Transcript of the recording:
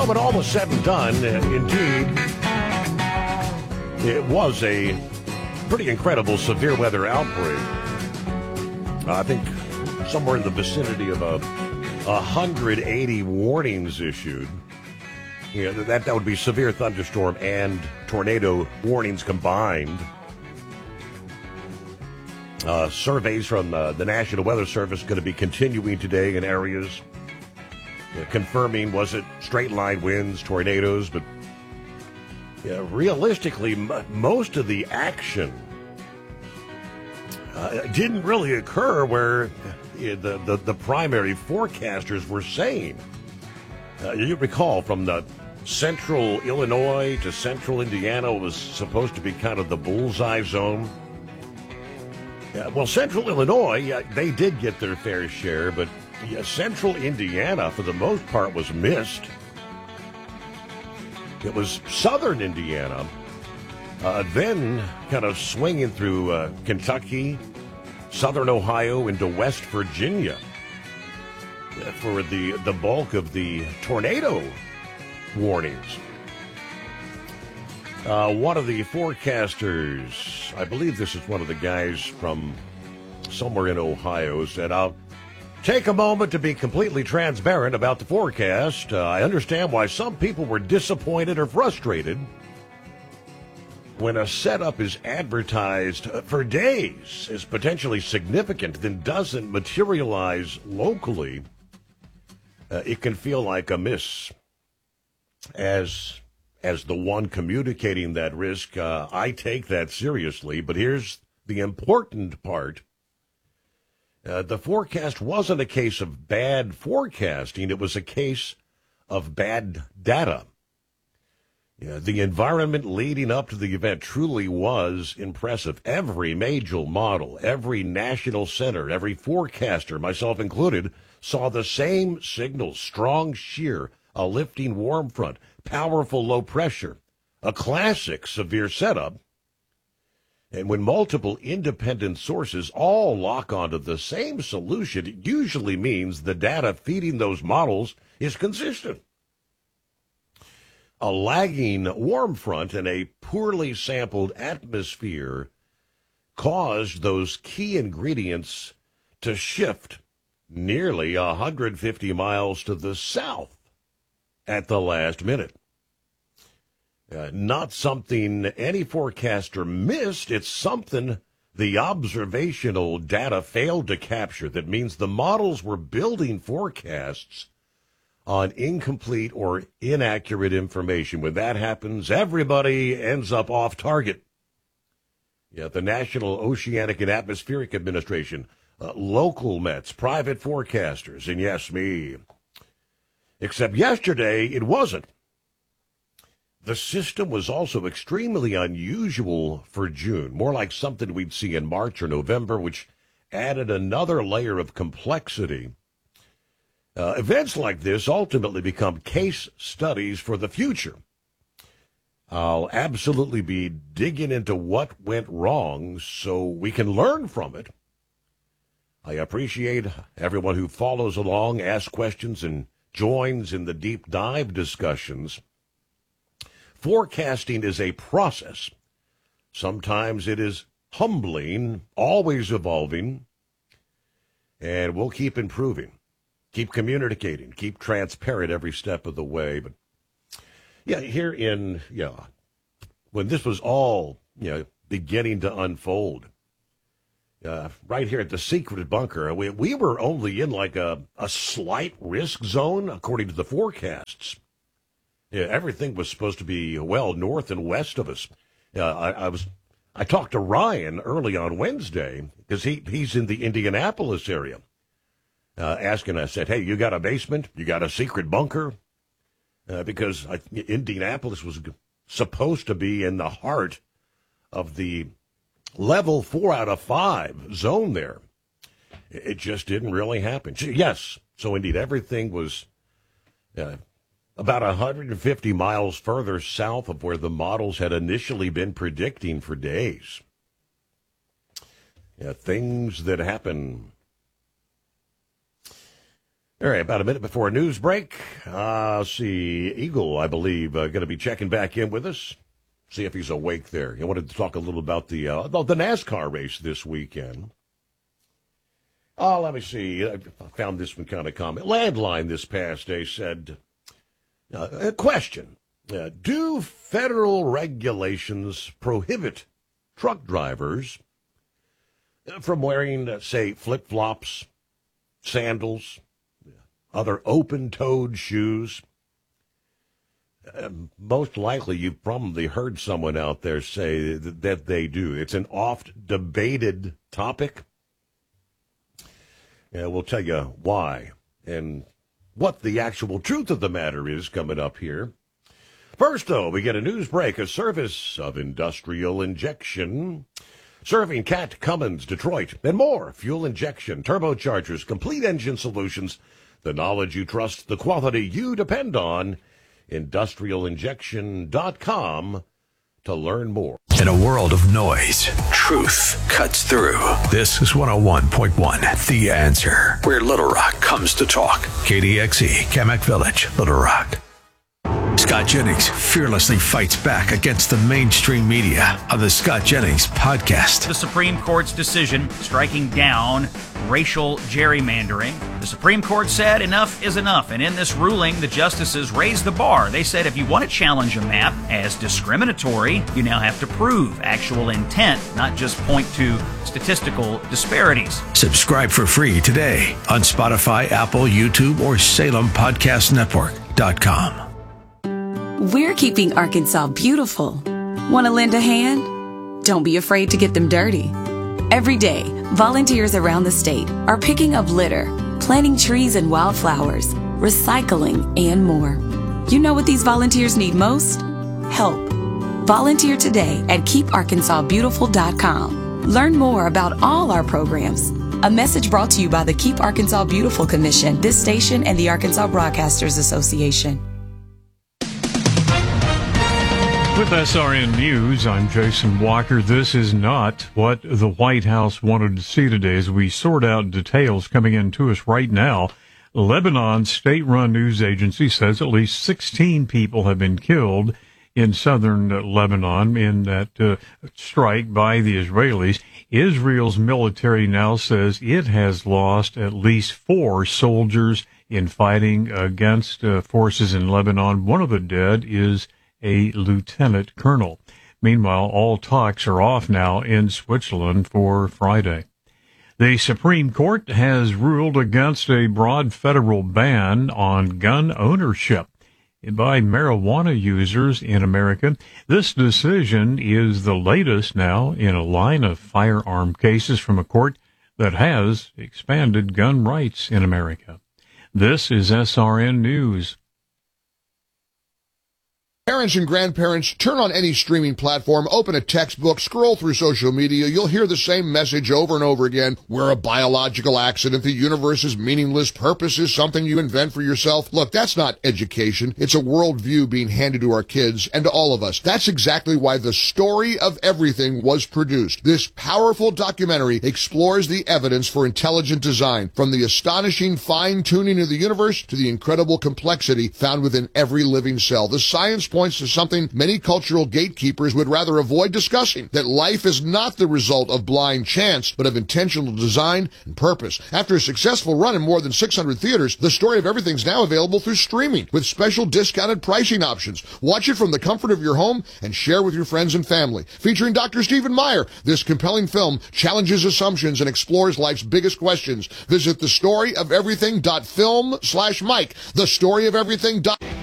Well, when all was said and done, indeed, it was a pretty incredible severe weather outbreak. I think somewhere in the vicinity of 180 warnings issued. Yeah, that would be severe thunderstorm and tornado warnings combined. Surveys from the National Weather Service going to be continuing today in areas confirming, was it straight line winds, tornadoes, but realistically, most of the action didn't really occur where the primary forecasters were saying. You recall from the central Illinois to central Indiana was supposed to be kind of the bullseye zone. Well, central Illinois, they did get their fair share, but central Indiana, for the most part, was missed. It was southern Indiana, then kind of swinging through Kentucky, southern Ohio, into West Virginia for the bulk of the tornado warnings. One of the forecasters, I believe this is one of the guys from somewhere in Ohio, said, "I'll take a moment to be completely transparent about the forecast. I understand why some people were disappointed or frustrated. When a setup is advertised for days as potentially significant, then doesn't materialize locally, it can feel like a miss. As the one communicating that risk, I take that seriously, but here's the important part. The forecast wasn't a case of bad forecasting. It was a case of bad data. The environment leading up to the event truly was impressive. Every major model, every national center, every forecaster, myself included, saw the same signals: strong shear, a lifting warm front, powerful low pressure, a classic severe setup. And when multiple independent sources all lock onto the same solution, it usually means the data feeding those models is consistent. A lagging warm front and a poorly sampled atmosphere caused those key ingredients to shift nearly 150 miles to the south at the last minute. Not something any forecaster missed. It's something the observational data failed to capture. That means the models were building forecasts on incomplete or inaccurate information. When that happens, everybody ends up off target. The National Oceanic and Atmospheric Administration, local Mets, private forecasters, and yes, me. Except yesterday, it wasn't. The system was also extremely unusual for June, more like something we'd see in March or November, which added another layer of complexity. Events like this ultimately become case studies for the future. I'll absolutely be digging into what went wrong so we can learn from it. I appreciate everyone who follows along, asks questions, and joins in the deep dive discussions. Forecasting is a process. Sometimes it is humbling, always evolving, and we'll keep improving, keep communicating, keep transparent every step of the way. But here in when this was all beginning to unfold, right here at the secret bunker, we were only in like a slight risk zone according to the forecasts. Everything was supposed to be well north and west of us. I talked to Ryan early on Wednesday because he's in the Indianapolis area. Asking, I said, "Hey, you got a basement? You got a secret bunker?" Because Indianapolis was supposed to be in the heart of the level 4 out of 5 zone there. It just didn't really happen. Yes, so indeed everything was about 150 miles further south of where the models had initially been predicting for days. Things that happen. All right, about a minute before a news break. See, Eagle, I believe, going to be checking back in with us. See if he's awake there. I wanted to talk a little about the NASCAR race this weekend. Let me see. I found this one kind of common. Landline this past day said, a question. Do federal regulations prohibit truck drivers from wearing, say, flip-flops, sandals, other open-toed shoes? Most likely, you've probably heard someone out there say that they do. It's an oft-debated topic. And we'll tell you why and what the actual truth of the matter is coming up here. First, though, we get a news break, a service of Industrial Injection, serving Cat, Cummins, Detroit, and more. Fuel injection, turbochargers, complete engine solutions, the knowledge you trust, the quality you depend on. IndustrialInjection.com to learn more. In a world of noise, truth cuts through. This is 101.1 The Answer, where Little Rock comes to talk. KDXE, Kamak Village, Little Rock. Scott Jennings fearlessly fights back against the mainstream media on the Scott Jennings podcast. The Supreme Court's decision striking down racial gerrymandering. The Supreme Court said enough is enough, and in this ruling, the justices raised the bar. They said if you want to challenge a map as discriminatory, you now have to prove actual intent, not just point to statistical disparities. Subscribe for free today on Spotify, Apple, YouTube, or SalemPodcastNetwork.com. We're keeping Arkansas beautiful. Want to lend a hand? Don't be afraid to get them dirty. Every day, volunteers around the state are picking up litter, planting trees and wildflowers, recycling, and more. You know what these volunteers need most? Help. Volunteer today at KeepArkansasBeautiful.com. Learn more about all our programs. A message brought to you by the Keep Arkansas Beautiful Commission, this station, and the Arkansas Broadcasters Association. With SRN News, I'm Jason Walker. This is not what the White House wanted to see today as we sort out details coming into us right now. Lebanon's state-run news agency says at least 16 people have been killed in southern Lebanon in that strike by the Israelis. Israel's military now says it has lost at least 4 soldiers in fighting against forces in Lebanon. One of the dead is a lieutenant colonel. Meanwhile, all talks are off now in Switzerland for Friday. The Supreme Court has ruled against a broad federal ban on gun ownership by marijuana users in America. This decision is the latest now in a line of firearm cases from a court that has expanded gun rights in America. This is SRN News. Parents and grandparents, turn on any streaming platform, open a textbook, scroll through social media. You'll hear the same message over and over again. We're a biological accident. The universe is meaningless. Purpose is something you invent for yourself. Look, that's not education. It's a worldview being handed to our kids and to all of us. That's exactly why The Story of Everything was produced. This powerful documentary explores the evidence for intelligent design, from the astonishing fine-tuning of the universe to the incredible complexity found within every living cell. The science points to something many cultural gatekeepers would rather avoid discussing, that life is not the result of blind chance, but of intentional design and purpose. After a successful run in more than 600 theaters, The Story of Everything is now available through streaming with special discounted pricing options. Watch it from the comfort of your home and share with your friends and family. Featuring Dr. Stephen Meyer, this compelling film challenges assumptions and explores life's biggest questions. Visit thestoryoferything.film/Mike. Thestoryoferything.